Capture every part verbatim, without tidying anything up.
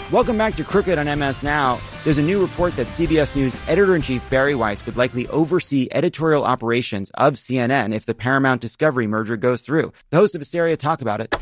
Welcome back to Crooked on M S Now. There's a new report that C B S News editor-in-chief Bari Weiss would likely oversee editorial operations of C N N if the Paramount Discovery merger goes through. The host of Hysteria talk about it.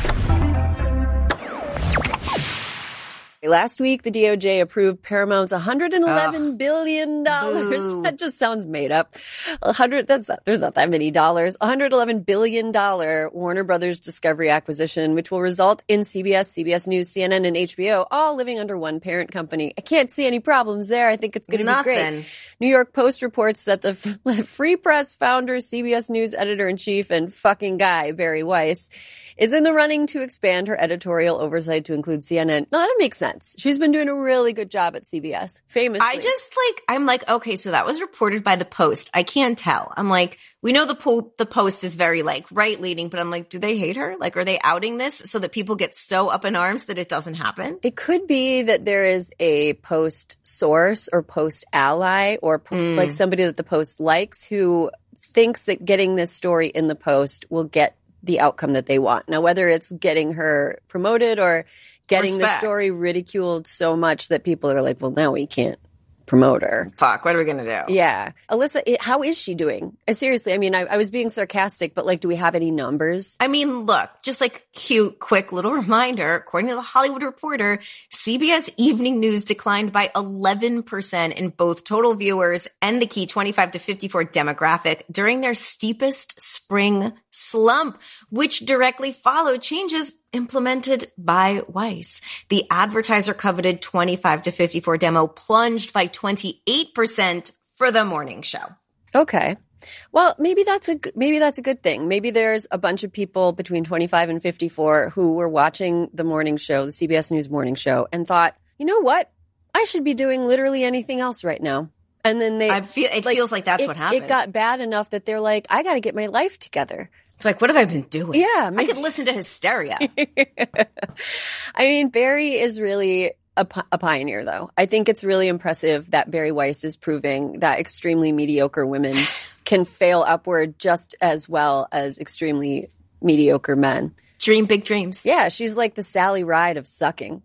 Last week, the D O J approved Paramount's one hundred eleven Ugh. billion dollars. Boo. That just sounds made up. one hundred, that's not, there's not that many dollars. one hundred eleven billion dollars Warner Brothers Discovery acquisition, which will result in C B S, C B S News, C N N, and H B O all living under one parent company. I can't see any problems there. I think it's going to be great. New York Post reports that the Free Press founder, C B S News editor-in-chief, and fucking guy, Bari Weiss, is in the running to expand her editorial oversight to include C N N. No, that makes sense. She's been doing a really good job at C B S, famously. I just like, I'm like, okay, so that was reported by the Post. I can't tell. I'm like, we know the po- the Post is very like right-leaning, but I'm like, do they hate her? Like, are they outing this so that people get so up in arms that it doesn't happen? It could be that there is a Post source or Post ally or po- mm. like somebody that the Post likes who thinks that getting this story in the Post will get the outcome that they want. Now, whether it's getting her promoted or getting Respect. the story ridiculed so much that people are like, well, now we can't promote her. Fuck, what are we going to do? Yeah. Alyssa, it, how is she doing? Uh, seriously, I mean, I, I was being sarcastic, but like, do we have any numbers? I mean, look, just like cute, quick little reminder, according to the Hollywood Reporter, C B S Evening News declined by eleven percent in both total viewers and the key twenty-five to fifty-four demographic during their steepest spring slump, which directly followed changes implemented by Weiss. The advertiser coveted twenty-five to fifty-four demo plunged by twenty-eight percent for the morning show. Okay. Well, maybe that's a maybe that's a good thing. Maybe there's a bunch of people between twenty-five and fifty-four who were watching the morning show, the C B S News morning show, and thought, you know what? I should be doing literally anything else right now. And then they I feel it like, feels like that's it, what happened. It got bad enough that they're like, I got to get my life together. It's like, what have I been doing? Yeah. Maybe. I could listen to Hysteria. I mean, Bari is really a, a pioneer, though. I think it's really impressive that Bari Weiss is proving that extremely mediocre women can fail upward just as well as extremely mediocre men. Dream big dreams. Yeah, she's like the Sally Ride of sucking.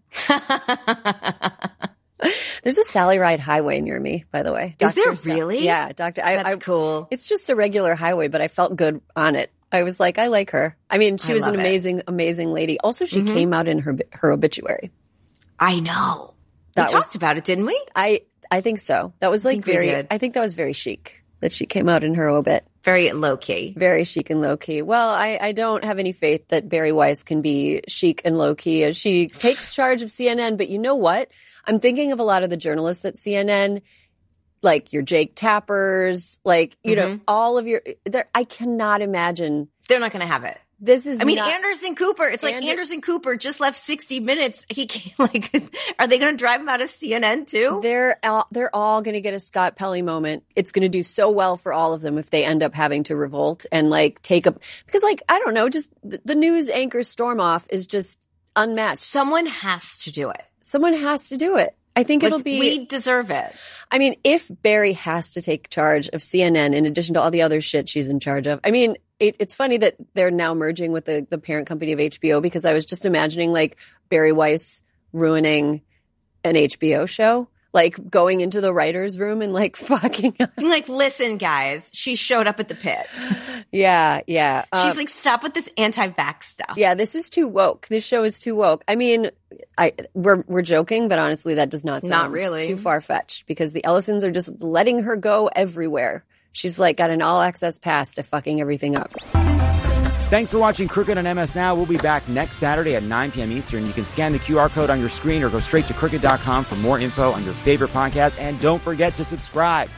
There's a Sally Ride highway near me, by the way. Is Doctor there really? Sa- yeah, Doctor That's I, I, cool. It's just a regular highway, but I felt good on it. I was like, I like her. I mean, she I was an amazing, it. amazing lady. Also, she mm-hmm. came out in her her obituary. I know. That we was, talked about it, didn't we? I I think so. That was like I very. I think that was very chic that she came out in her obit. Very low key. Very chic and low key. Well, I, I don't have any faith that Bari Weiss can be chic and low key as she takes charge of C N N. But you know what? I'm thinking of a lot of the journalists at C N N. Like your Jake Tappers, like, you mm-hmm. know, all of your, I cannot imagine. They're not going to have it. This is I mean, not, Anderson Cooper, it's like Ander- Anderson Cooper just left sixty minutes. He can't, like, are they going to drive him out of C N N too? They're all, they're all going to get a Scott Pelley moment. It's going to do so well for all of them if they end up having to revolt and like take up, because like, I don't know, just the, the news anchor storm off is just unmatched. Someone has to do it. Someone has to do it. I think like, it'll be. We deserve it. I mean, if Bari has to take charge of C N N in addition to all the other shit she's in charge of, I mean, it, it's funny that they're now merging with the, the parent company of H B O because I was just imagining like Bari Weiss ruining an H B O show. Like going into the writer's room and like fucking up. Like, listen, guys, she showed up at the pit. Yeah, yeah. She's um, like, stop with this anti-vax stuff. Yeah, this is too woke. This show is too woke. I mean, I we're we're joking, but honestly, that does not sound not really too far-fetched because the Ellisons are just letting her go everywhere. She's like got an all-access pass to fucking everything up. Thanks for watching Crooked on M S Now. We'll be back next Saturday at nine p.m. Eastern. You can scan the Q R code on your screen or go straight to crooked dot com for more info on your favorite podcast. And don't forget to subscribe.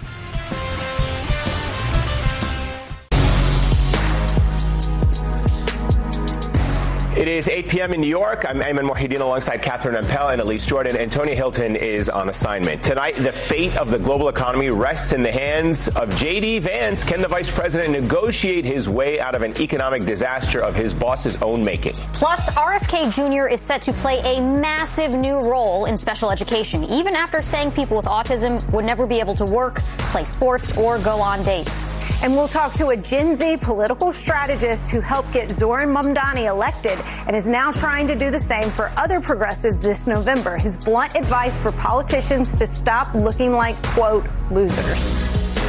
It is eight p.m. in New York. I'm Ayman Mohyeldin alongside Catherine Rampell and Elise Jordan. And Tony Hilton is on assignment. Tonight, the fate of the global economy rests in the hands of J D. Vance. Can the vice president negotiate his way out of an economic disaster of his boss's own making? Plus, R F K Junior is set to play a massive new role in special education, even after saying people with autism would never be able to work, play sports, or go on dates. And we'll talk to a Gen Z political strategist who helped get Zoran Mamdani elected and is now trying to do the same for other progressives this November. His blunt advice for politicians to stop looking like, quote, losers.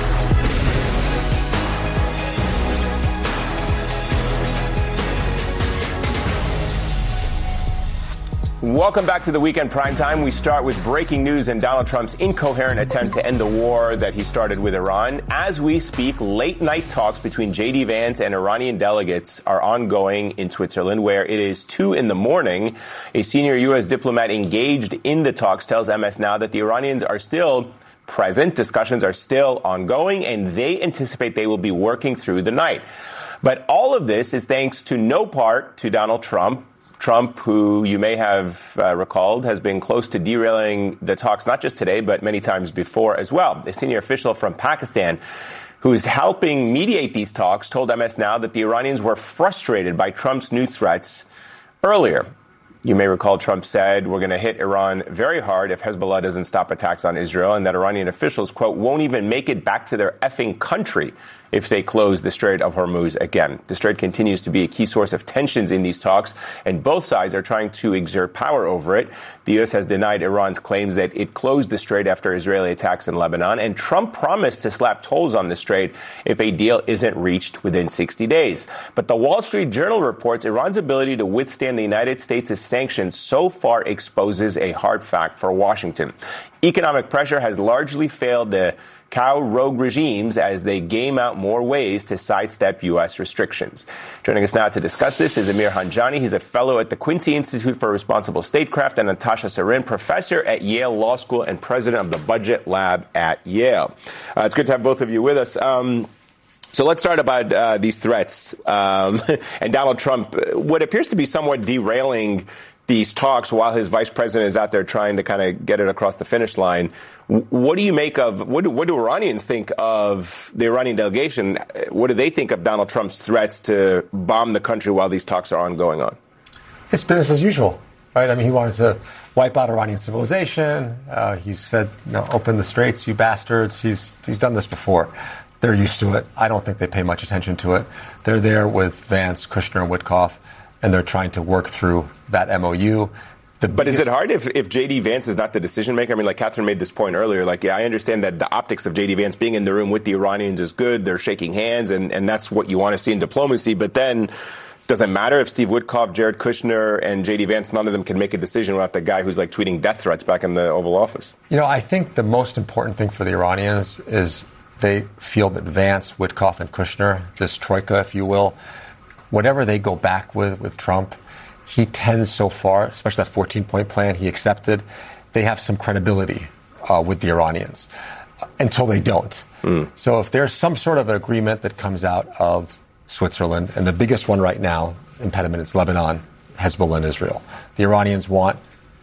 Welcome back to the Weekend Primetime. We start with breaking news and Donald Trump's incoherent attempt to end the war that he started with Iran. As we speak, late-night talks between J D. Vance and Iranian delegates are ongoing in Switzerland, where it is two in the morning. A senior U S diplomat engaged in the talks tells M S Now that the Iranians are still present, discussions are still ongoing, and they anticipate they will be working through the night. But all of this is thanks to no part to Donald Trump. Trump, who you may have uh, recalled, has been close to derailing the talks, not just today, but many times before as well. A senior official from Pakistan who is helping mediate these talks told M S Now that the Iranians were frustrated by Trump's new threats earlier. You may recall Trump said, we're going to hit Iran very hard if Hezbollah doesn't stop attacks on Israel, and that Iranian officials, quote, won't even make it back to their effing country if they close the Strait of Hormuz again. The Strait continues to be a key source of tensions in these talks, and both sides are trying to exert power over it. The U S has denied Iran's claims that it closed the Strait after Israeli attacks in Lebanon, and Trump promised to slap tolls on the Strait if a deal isn't reached within sixty days. But the Wall Street Journal reports Iran's ability to withstand the United States' sanctions so far exposes a hard fact for Washington. Economic pressure has largely failed to cow rogue regimes as they game out more ways to sidestep U S restrictions. Joining us now to discuss this is Amir Hanjani. He's a fellow at the Quincy Institute for Responsible Statecraft, and Natasha Sarin, professor at Yale Law School and president of the Budget Lab at Yale. Uh, it's good to have both of you with us. Um, So let's start about uh, these threats um, and Donald Trump, what appears to be somewhat derailing these talks while his vice president is out there trying to kind of get it across the finish line. What do you make of, what do, what do Iranians think of the Iranian delegation? What do they think of Donald Trump's threats to bomb the country while these talks are ongoing on? It's business as usual, right? I mean, he wanted to wipe out Iranian civilization. Uh, he said, you know, open the straits, you bastards. He's, he's done this before. They're used to it. I don't think they pay much attention to it. They're there with Vance, Kushner, and Witkoff, and they're trying to work through that M O U. The but biggest- is it hard if, if J D. Vance is not the decision maker? I mean, like Catherine made this point earlier. Like, yeah, I understand that the optics of J D. Vance being in the room with the Iranians is good. They're shaking hands, and, and that's what you want to see in diplomacy. But then, doesn't matter if Steve Witkoff, Jared Kushner, and J D. Vance, none of them can make a decision without the guy who's like tweeting death threats back in the Oval Office. You know, I think the most important thing for the Iranians is they feel that Vance, Witkoff, and Kushner, this troika, if you will, whatever they go back with with Trump, he tends so far, especially that fourteen-point plan he accepted, they have some credibility uh, with the Iranians uh, until they don't. Mm. So if there's some sort of an agreement that comes out of Switzerland, and the biggest one right now, impediment, is Lebanon, Hezbollah, and Israel. The Iranians want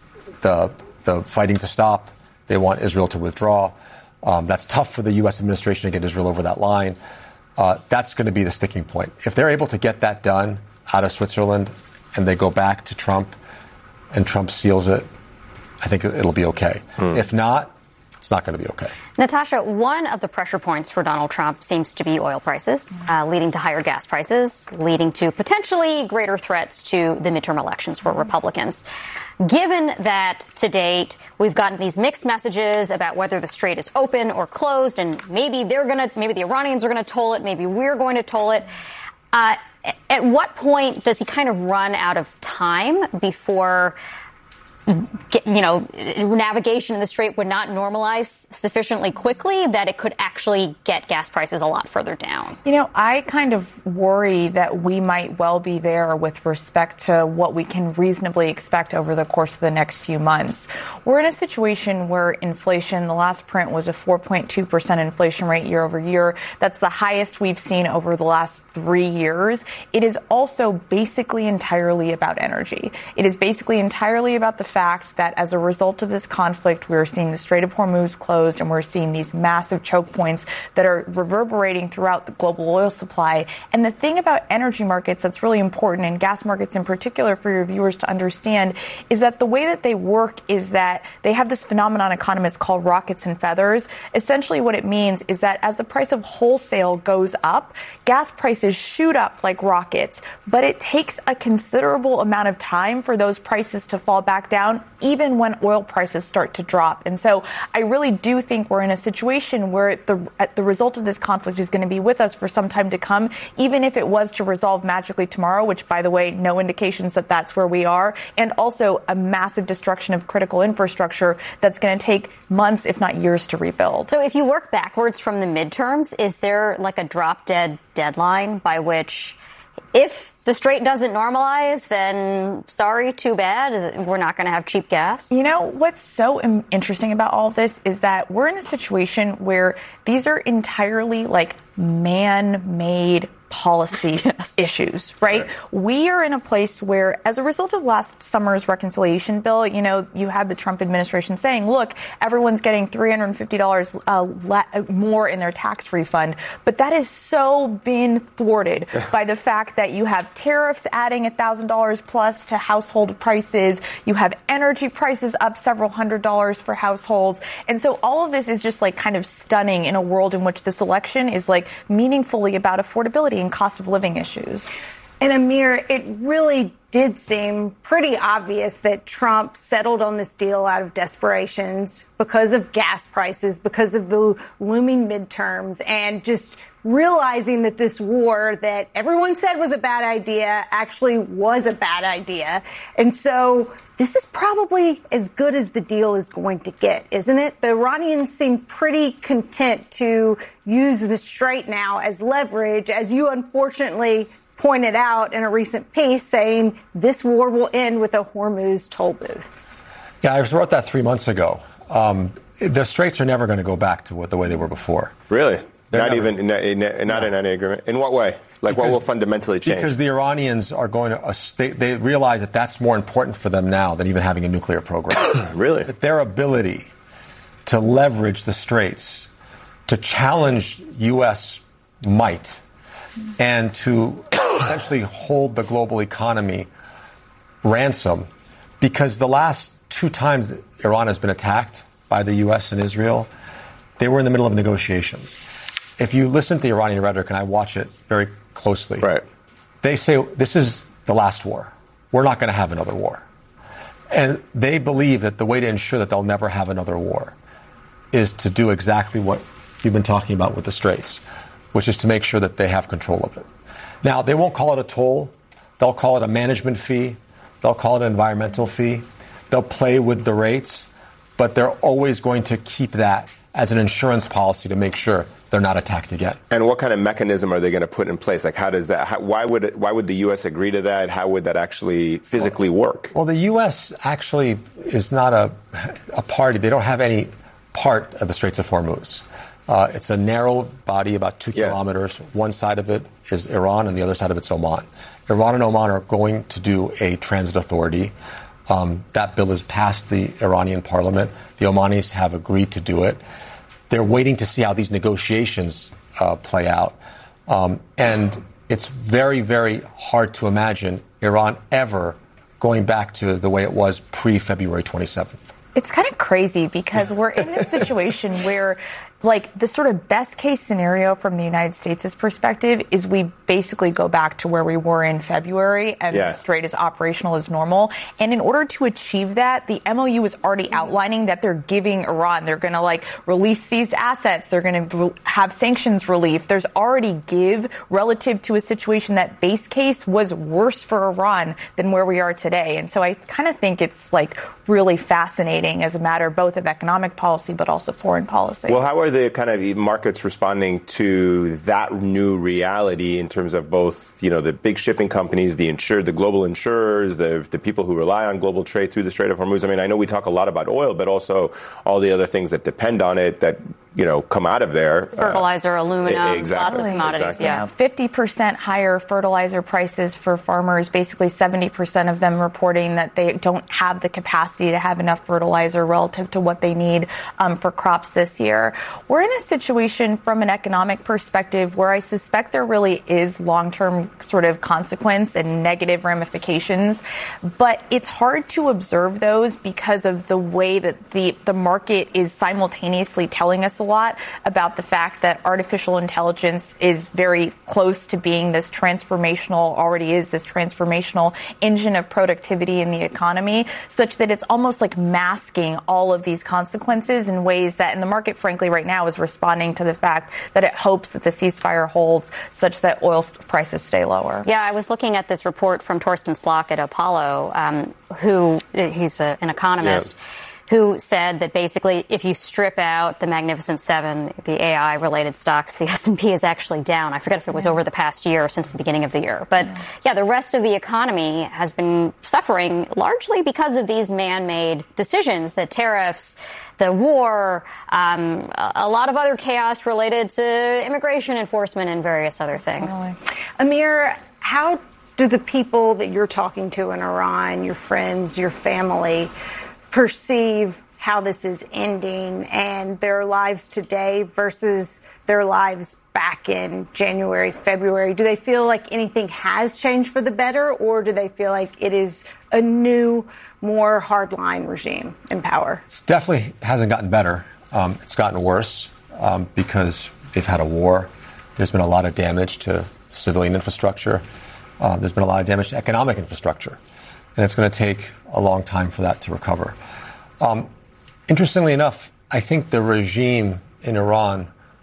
the the fighting to stop. They want Israel to withdraw. Um, that's tough for the U S administration to get Israel over that line. Uh, that's going to be the sticking point. If they're able to get that done out of Switzerland and they go back to Trump and Trump seals it, I think it'll be okay. Mm. If not, it's not going to be okay. Natasha, one of the pressure points for Donald Trump seems to be oil prices, uh, leading to higher gas prices, leading to potentially greater threats to the midterm elections for Republicans. Given that to date we've gotten these mixed messages about whether the strait is open or closed, and maybe they're going to, maybe the Iranians are going to toll it, maybe we're going to toll it. Uh, at what point does he kind of run out of time before, Get, you know, navigation in the strait would not normalize sufficiently quickly that it could actually get gas prices a lot further down? You know, I kind of worry that we might well be there with respect to what we can reasonably expect over the course of the next few months. We're in a situation where inflation, the last print was a four point two percent inflation rate year over year. That's the highest we've seen over the last three years. It is also basically entirely about energy. It is basically entirely about the fact fact that as a result of this conflict, we're seeing the Strait of Hormuz closed and we're seeing these massive choke points that are reverberating throughout the global oil supply. And the thing about energy markets that's really important, and gas markets in particular for your viewers to understand, is that the way that they work is that they have this phenomenon economists call rockets and feathers. Essentially what it means is that as the price of wholesale goes up, gas prices shoot up like rockets, but it takes a considerable amount of time for those prices to fall back down, even when oil prices start to drop. And so I really do think we're in a situation where the, the result of this conflict is going to be with us for some time to come, even if it was to resolve magically tomorrow, which, by the way, no indications that that's where we are, and also a massive destruction of critical infrastructure that's going to take months, if not years, to rebuild. So if you work backwards from the midterms, is there like a drop-dead deadline by which if the Strait doesn't normalize, then sorry, too bad. We're not going to have cheap gas. You know, what's so im- interesting about all of this is that we're in a situation where these are entirely like man-made policy yes. issues, right? right? We are in a place where, as a result of last summer's reconciliation bill, you know, you had the Trump administration saying, look, everyone's getting three hundred fifty dollars uh, la- more in their tax refund. But that has so been thwarted by the fact that you have tariffs adding one thousand dollars plus to household prices. You have energy prices up several hundred dollars for households. And so all of this is just like kind of stunning in a world in which this election is like meaningfully about affordability and cost of living issues. And Amir, it really did seem pretty obvious that Trump settled on this deal out of desperations because of gas prices, because of the looming midterms, and just realizing that this war that everyone said was a bad idea actually was a bad idea. And so this is probably as good as the deal is going to get, isn't it? The Iranians seem pretty content to use the Strait now as leverage, as you unfortunately pointed out in a recent piece, saying this war will end with a Hormuz toll booth. Yeah, I wrote that three months ago. Um, the Straits are never going to go back to what, the way they were before. Really? They're not never, even, not, not no. in any agreement? In what way? Like, because, what will fundamentally change? Because the Iranians are going to, uh, they, they realize that that's more important for them now than even having a nuclear program. Really? That their ability to leverage the Straits, to challenge U S might, and to essentially hold the global economy ransom, because the last two times that Iran has been attacked by the U S and Israel, they were in the middle of negotiations. If you listen to the Iranian rhetoric, and I watch it very closely, right. they say this is the last war. We're not going to have another war. And they believe that the way to ensure that they'll never have another war is to do exactly what you've been talking about with the Straits, which is to make sure that they have control of it. Now, they won't call it a toll. They'll call it a management fee. They'll call it an environmental fee. They'll play with the rates, but they're always going to keep that as an insurance policy to make sure they're not attacked again. And what kind of mechanism are they going to put in place? Like, how does that, how, why would it, why would the U S agree to that? How would that actually physically work? Well, the U S actually is not a, a party. They don't have any part of the Straits of Hormuz. Uh, it's a narrow body, about two yeah. kilometers. One side of it is Iran, and the other side of it's Oman. Iran and Oman are going to do a transit authority. Um, that bill is passed the Iranian parliament. The Omanis have agreed to do it. They're waiting to see how these negotiations uh, play out. Um, and it's very, very hard to imagine Iran ever going back to the way it was pre-February twenty-seventh. It's kind of crazy because we're in this situation where, like, the sort of best case scenario from the United States' perspective is we basically go back to where we were in February and yeah. the Strait is operational as normal. And in order to achieve that, the M O U is already outlining that they're giving Iran, they're going to like release these assets, they're going to have sanctions relief. There's already give relative to a situation that base case was worse for Iran than where we are today. And so I kind of think it's like really fascinating as a matter both of economic policy but also foreign policy. Well, how are the kind of markets responding to that new reality in terms of both, you know, the big shipping companies, the insured, the global insurers, the the people who rely on global trade through the Strait of Hormuz? I mean, I know we talk a lot about oil, but also all the other things that depend on it that you know, come out of there. Fertilizer, uh, aluminum, exactly. lots of commodities. Exactly. Yeah, you know, fifty percent higher fertilizer prices for farmers. Basically, seventy percent of them reporting that they don't have the capacity to have enough fertilizer relative to what they need um, for crops this year. We're in a situation from an economic perspective where I suspect there really is long-term sort of consequence and negative ramifications, but it's hard to observe those because of the way that the, the market is simultaneously telling us a lot about the fact that artificial intelligence is very close to being this transformational, already is this transformational engine of productivity in the economy, such that it's almost like masking all of these consequences in ways that, and the market, frankly, right now is responding to the fact that it hopes that the ceasefire holds such that oil prices stay lower. Yeah, I was looking at this report from Torsten Slok at Apollo, um, who, he's a, an economist, yeah. who said that basically if you strip out the Magnificent Seven, the A I-related stocks, the S and P is actually down. I forget if it was yeah. over the past year or since the beginning of the year. But, yeah. yeah, the rest of the economy has been suffering largely because of these man-made decisions, the tariffs, the war, um, a lot of other chaos related to immigration enforcement and various other things. Totally. Amir, how do the people that you're talking to in Iran, your friends, your family, perceive how this is ending and their lives today versus their lives back in January, February? Do they feel like anything has changed for the better, or do they feel like it is a new, more hardline regime in power? It definitely hasn't gotten better. Um, it's gotten worse um, because they've had a war. There's been a lot of damage to civilian infrastructure. Uh, there's been a lot of damage to economic infrastructure. And it's going to take a long time for that to recover. Um, interestingly enough, I think the regime in Iran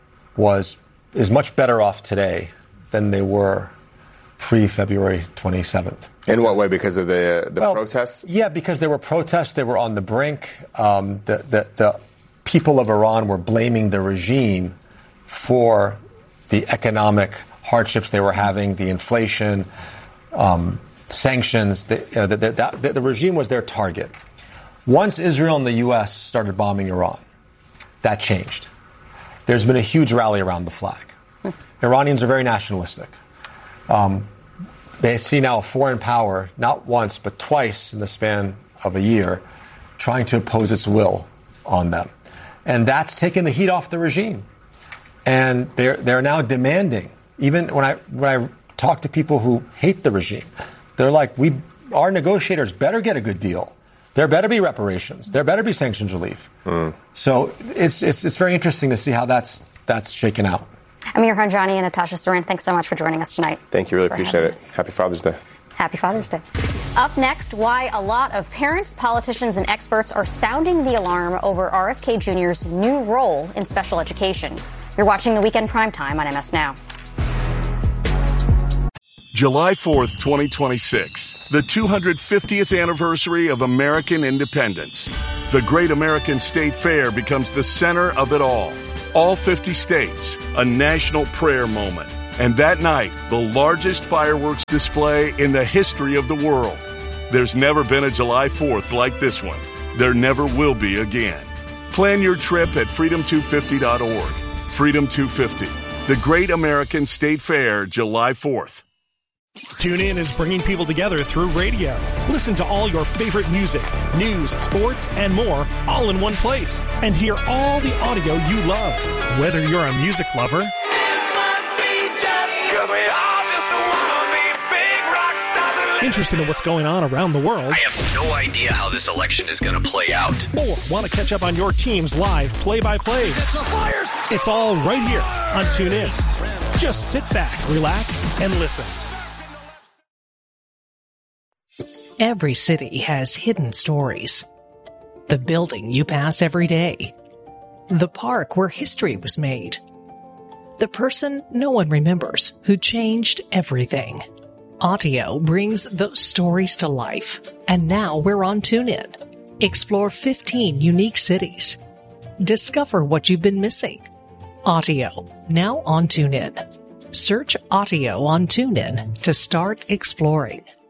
was is much better off today than they were pre-February twenty-seventh. In what way? Because of the the well, protests? Yeah, because there were protests. They were on the brink. Um, the, the, the people of Iran were blaming the regime for the economic hardships they were having, the inflation, um, sanctions. The, uh, the, the, the, the regime was their target. Once Israel and the U S started bombing Iran, that changed. There's been a huge rally around the flag. Hmm. Iranians are very nationalistic. Um, they see now a foreign power, not once, but twice in the span of a year, trying to impose its will on them. And that's taken the heat off the regime. And they're, they're now demanding, even when I, when I talk to people who hate the regime, they're like, we, our negotiators better get a good deal. There better be reparations. There better be sanctions relief. Mm. So it's, it's, it's very interesting to see how that's, that's shaken out. Amir Khanjani and Natasha Sarin, thanks so much for joining us tonight. Thank you. Really appreciate it. Us. Happy Father's Day. Happy Father's Day. Up next, why a lot of parents, politicians, and experts are sounding the alarm over R F K Junior's new role in special education. You're watching The Weekend Primetime on M S Now. July fourth, twenty twenty-six, the two hundred fiftieth anniversary of American independence. The Great American State Fair becomes the center of it all. All fifty states, a national prayer moment. And that night, the largest fireworks display in the history of the world. There's never been a July fourth like this one. There never will be again. Plan your trip at freedom two fifty dot org. Freedom two fifty, the Great American State Fair, July fourth. TuneIn is bringing people together through radio. Listen to all your favorite music, news, sports, and more, all in one place. And hear all the audio you love. Whether you're a music lover, interested in what's going on around the world, I have no idea how this election is going to play out, or want to catch up on your team's live play-by-plays, it's all right here on TuneIn. Just sit back, relax, and listen. Every city has hidden stories. The building you pass every day. The park where history was made. The person no one remembers who changed everything. Audio brings those stories to life. And now we're on TuneIn. Explore fifteen unique cities. Discover what you've been missing. Audio, now on TuneIn. Search Audio on TuneIn to start exploring.